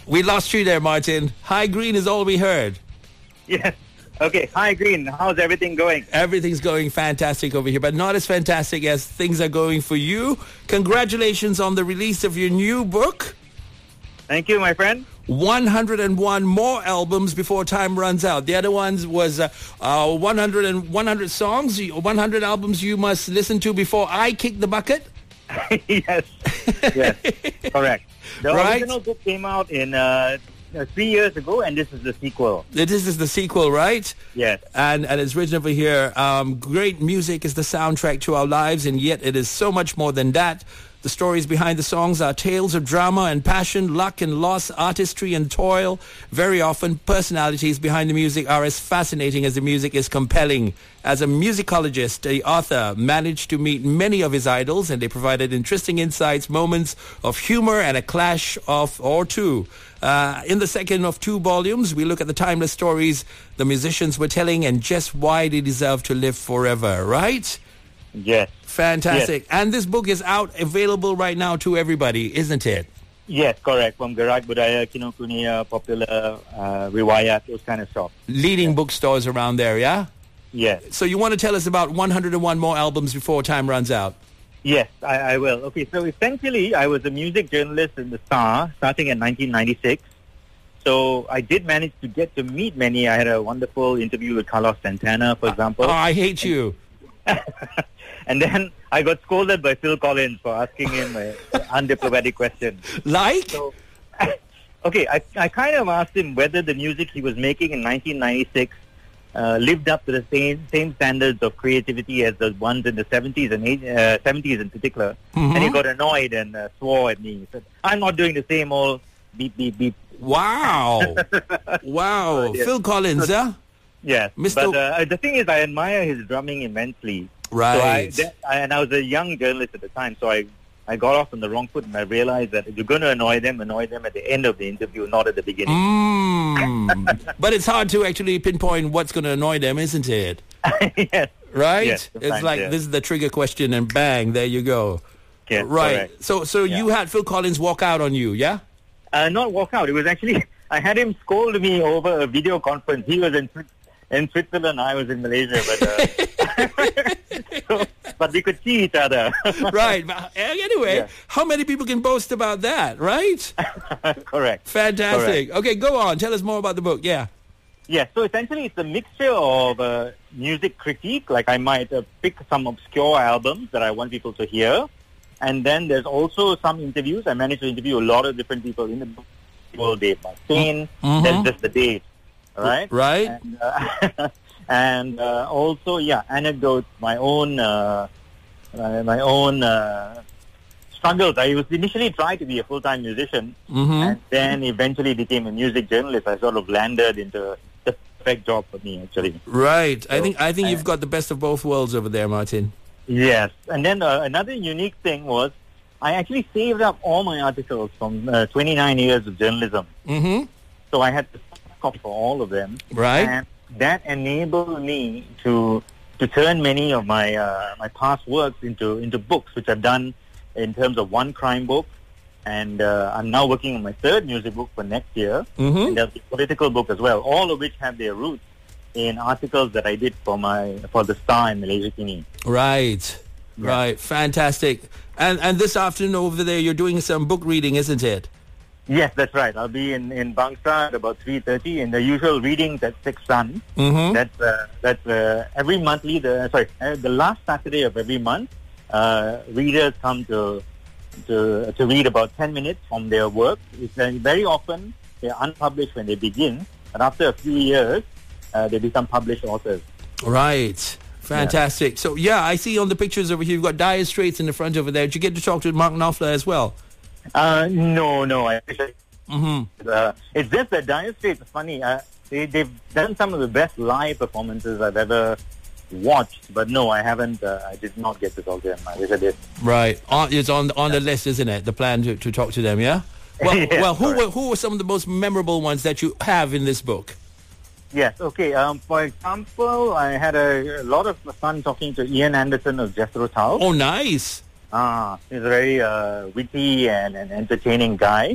We lost you there, Martin. High Green is all we heard. Yes. Okay. Hi, Green. How's everything going? Everything's going fantastic over here, but not as fantastic as things are going for you. Congratulations on the release of your new book. Thank you, my friend. 101 more albums before time runs out. The other ones was 100 songs, 100 albums you must listen to before I kick the bucket. Yes. Yes. Correct. The Right? original book came out in 3 years ago, and this is the sequel. This is the sequel, right? Yes. And it's written over here, great music is the soundtrack to our lives, and yet it is so much more than that. The stories behind the songs are tales of drama and passion, luck and loss, artistry and toil. Very often, personalities behind the music are as fascinating as the music is compelling. As a musicologist, the author managed to meet many of his idols, and they provided interesting insights, moments of humor, and a clash of or two. In the second of 2 volumes, we look at the timeless stories the musicians were telling and just why they deserve to live forever, right? Yes. Fantastic. Yes. And this book is out, available right now to everybody, isn't it? Yes, correct. From Gerak Budaya, Kinokuniya, Popular, Riwayat, those kind of shops. Leading bookstores around there, yeah? Yes. So you want to tell us about 101 more albums before time runs out? Yes, I will. Okay, so essentially, I was a music journalist in the Star, starting in 1996. So I did manage to get to meet many. I had a wonderful interview with Carlos Santana, for example. Oh, I hate you. And then I got scolded by Phil Collins for asking him an undiplomatic question. Like? So, okay, I kind of asked him whether the music he was making in 1996 lived up to the same standards of creativity as the ones in the 70s and 70s in particular. Mm-hmm. And he got annoyed and swore at me. He said, "I'm not doing the same old beep, beep, beep." Wow. Wow. Yes. Phil Collins, huh? Yes. Mr. But the thing is, I admire his drumming immensely. Right. So and I was a young journalist at the time, so I got off on the wrong foot, and I realized that if you're going to annoy them at the end of the interview, not at the beginning. But it's hard to actually pinpoint what's going to annoy them, isn't it? Yes. Right? Yes, It's like, yes. this is the trigger question, and bang, there you go. Yes, Right. correct. So Yeah. you had Phil Collins walk out on you, yeah? Not walk out. It was actually, I had him scold me over a video conference. He was in Switzerland, I was in Malaysia, but we could see each other. Right. But anyway, Yeah. how many people can boast about that, right? Correct. Fantastic. Okay, go on. Tell us more about the book. Yeah. Yeah, so essentially it's a mixture of music critique, like I might pick some obscure albums that I want people to hear. And then there's also some interviews. I managed to interview a lot of different people in the book. Dave Mustaine, That's Just the Date, right? Right. And also, anecdotes, my own struggles. I was initially trying to be a full-time musician, and then eventually became a music journalist. I sort of landed into the perfect job for me, actually. Right. So, I think you've got the best of both worlds over there, Martin. Yes. And then another unique thing was I actually saved up all my articles from 29 years of journalism. Mm-hmm. So I had to copy for all of them. Right. And that enabled me to turn many of my my past works into books, which I've done in terms of one crime book. And I'm now working on my 3rd music book for next year. Mm-hmm. And there's a political book as well, all of which have their roots in articles that I did for the Star in Malaysia Kini. Right. Yeah. Right. Fantastic. And this afternoon over there, you're doing some book reading, isn't it? Yes, that's right. I'll be in Bangsa at about 3:30 in the usual readings at Six Sun. Mm-hmm. That's every monthly. The last Saturday of every month, readers come to read about 10 minutes from their work. It's very often they're unpublished when they begin, but after a few years, they become published authors. Right. Fantastic. So, I see on the pictures over here, you've got Dire Straits in the front over there. Did you get to talk to Mark Knopfler as well? No. Mm-hmm. It's just that Dire Straits is funny. They've done some of the best live performances I've ever watched, but no, I haven't. I did not get to talk to them. I wish I did. Right. It's on the list, isn't it? The plan to talk to them, yeah? Well, Yes, who were some of the most memorable ones that you have in this book? Yes, okay. For example, I had a lot of fun talking to Ian Anderson of Jethro Tull. Oh, nice. He's a very witty and entertaining guy.